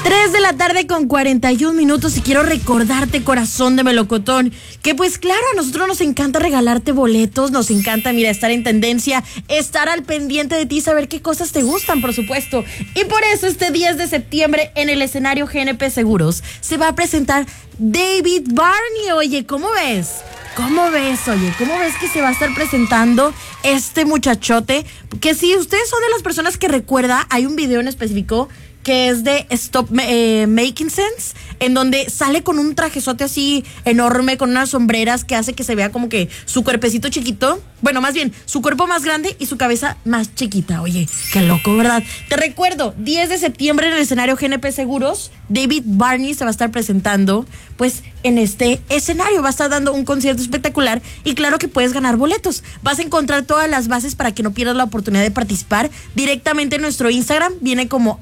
3 de la tarde con 41 minutos y quiero recordarte, corazón de melocotón, que pues claro, a nosotros nos encanta regalarte boletos, nos encanta, mira, estar en tendencia, estar al pendiente de ti, saber qué cosas te gustan, por supuesto. Y por eso este 10 de septiembre en el escenario GNP Seguros se va a presentar David Barney. Oye, ¿cómo ves? ¿Cómo ves que se va a estar presentando este muchachote? Que si ustedes son de las personas que recuerda, hay un video en específico que es de Stop Making Sense, en donde sale con un trajezote así enorme, con unas sombreras que hace que se vea como que su cuerpecito chiquito, bueno, más bien, su cuerpo más grande y su cabeza más chiquita. Oye, qué loco, ¿verdad? Te recuerdo, 10 de septiembre en el escenario GNP Seguros, David Barney se va a estar presentando, pues, en este escenario. Va a estar dando un concierto espectacular y claro que puedes ganar boletos. Vas a encontrar todas las bases para que no pierdas la oportunidad de participar directamente en nuestro Instagram. Viene como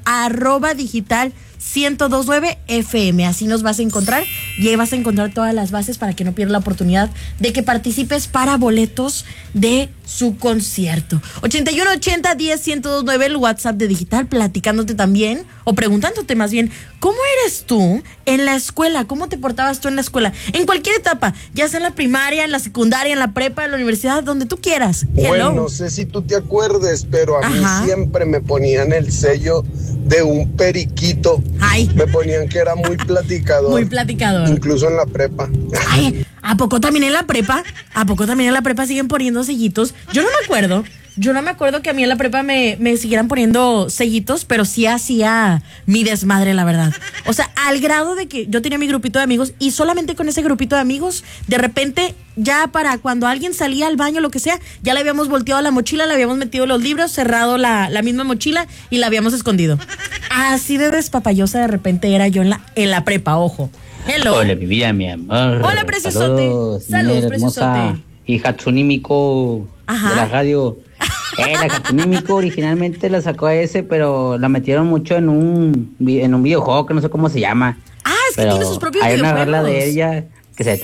@digital1029fm. Así nos vas a encontrar y ahí vas a encontrar todas las bases para que no pierdas la oportunidad de que participes para boletos de su concierto. 8180-10-1029, el WhatsApp de Digital, platicándote también, o preguntándote más bien, ¿cómo eres tú en la escuela? ¿Cómo te portabas tú en la escuela? En cualquier etapa, ya sea en la primaria, en la secundaria, en la prepa, en la universidad, donde tú quieras. Bueno, no sé si tú te acuerdes, pero a mí siempre me ponían el sello de un periquito. Ay. Me ponían que era muy platicador. Muy platicador. Incluso en la prepa. Ay, ¿a poco también en la prepa? ¿A poco también en la prepa siguen poniendo sellitos? Yo no me acuerdo que a mí en la prepa me siguieran poniendo sellitos, pero sí hacía mi desmadre, la verdad. O sea, al grado de que yo tenía mi grupito de amigos y solamente con ese grupito de amigos, de repente, ya para cuando alguien salía al baño, lo que sea, ya le habíamos volteado la mochila, le habíamos metido los libros, cerrado la misma mochila y la habíamos escondido. Así de despapayosa de repente era yo en la prepa, ojo. Hello. Hola, mi vida, mi amor. Hola, preciosote. Saludos, preciosote. Y Hatsune Miku de la radio. La Hatsune Miku originalmente la sacó ese, pero la metieron mucho en un videojuego que no sé cómo se llama. Es que tiene sus propios videojuegos. Hay una rola de ella que se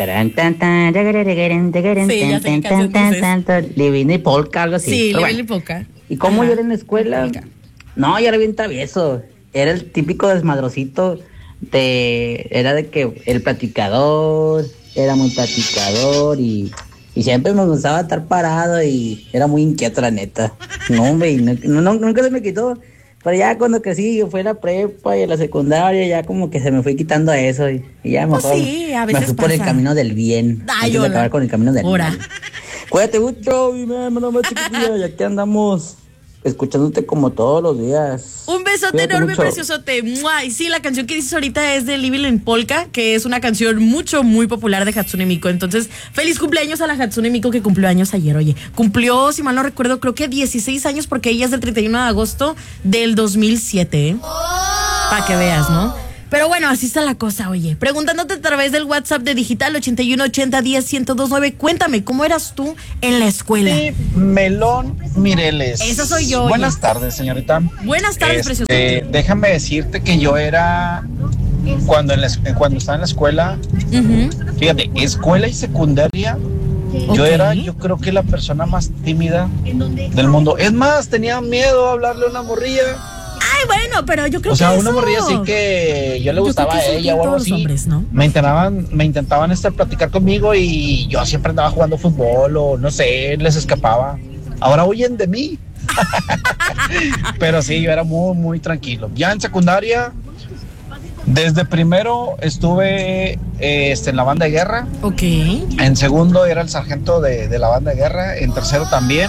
Living in Polka, algo así. Sí, Living in Polka. ¿Y cómo yo era en la escuela? No, yo era bien travieso. Era el típico desmadrocito era de que el platicador, era muy platicador y siempre me gustaba estar parado y era muy inquieto, la neta. No, hombre, nunca se me quitó. Pero ya cuando crecí, fue a la prepa y a la secundaria, ya como que se me fue quitando eso y ya mejor a veces me fui por el camino del bien. Antes de acabar con el camino del mal. Cuídate mucho, mi hermano más chiquitilla, ya que andamos escuchándote como todos los días. Un besote enorme, preciosote. ¡Mua! Y sí, la canción que dices ahorita es de Living in Polka, que es una canción muy popular de Hatsune Miku. Entonces, feliz cumpleaños a la Hatsune Miku que cumplió años ayer. Oye, cumplió, si mal no recuerdo, creo que 16 años porque ella es del 31 de agosto del 2007, ¿eh? Para que veas, ¿no? Pero bueno, así está la cosa, oye. Preguntándote a través del WhatsApp de Digital 8180-10-1029, cuéntame, ¿cómo eras tú en la escuela? Sí, Melón Mireles. Esa soy yo. Buenas tardes, señorita. Buenas tardes, precioso. Déjame decirte que yo era, cuando estaba en la escuela, fíjate, escuela y secundaria, yo creo que la persona más tímida del mundo. Es más, tenía miedo a hablarle a una morrilla. Ay, bueno, pero yo creo que una morrilla así que yo le gustaba a ella o algo así. Hombres, ¿no? Me intentaban platicar conmigo y yo siempre andaba jugando fútbol o no sé, les escapaba. Ahora huyen de mí. Pero sí, yo era muy, muy tranquilo. Ya en secundaria, desde primero estuve en la banda de guerra. Ok. En segundo era el sargento de la banda de guerra. En tercero también.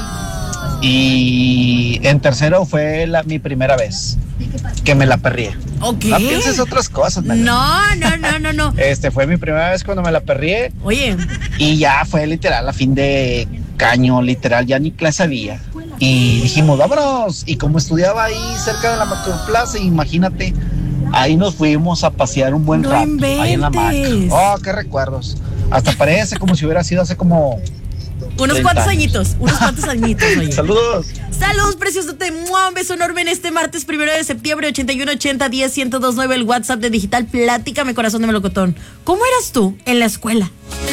Y en tercero fue mi primera vez que me la perrié. Ok. No pienses otras cosas, man. No. Fue mi primera vez cuando me la perrié. Oye. Y ya fue literal a fin de caño, literal, ya ni clase había. Y dijimos, vámonos. Y como estudiaba ahí cerca de la Macroplaza, imagínate, ahí nos fuimos a pasear un buen rato. Inventes. Ahí en la Mac. Oh, qué recuerdos. Hasta parece como si hubiera sido hace como unos cuantos añitos, oye. Saludos, preciosote. Un beso enorme en este martes 1 de septiembre. 8180-10-1029, el WhatsApp de Digital. Platícame, corazón de melocotón, ¿cómo eras tú en la escuela?